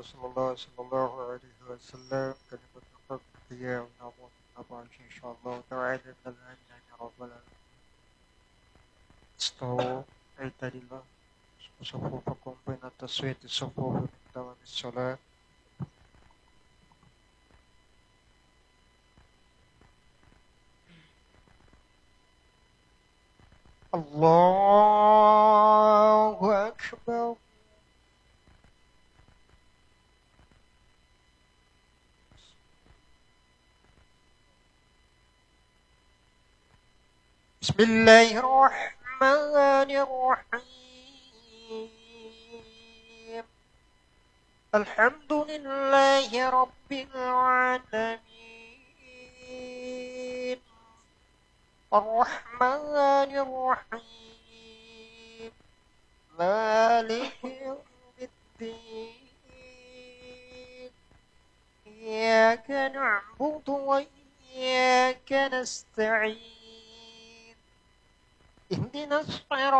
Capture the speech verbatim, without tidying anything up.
صلى الله صلى الله عليه وسلم كلمة الحق هي ونعمة نبعث إن شاء الله تعالى من الآن يا رب العالمين. استووا اعتدلوا صفوفكم بين تسوية الصفوف من تمام الصلاة. الله أكبر. بسم الله الرحمن الرحيم. الحمد لله رب العالمين الرحمن الرحيم مالك يوم الدين إياك نعبد وإياك نستعين اهدنا الصراط